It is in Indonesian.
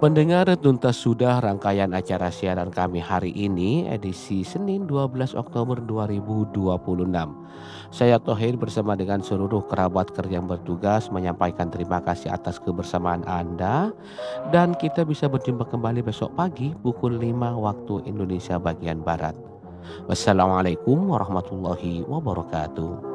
Pendengar, tuntas sudah rangkaian acara siaran kami hari ini, edisi Senin 12 Oktober 2026. Saya Tohir bersama dengan seluruh kerabat kerja yang bertugas menyampaikan terima kasih atas kebersamaan Anda dan kita bisa berjumpa kembali besok pagi pukul 5 waktu Indonesia bagian Barat. Wassalamualaikum warahmatullahi wabarakatuh.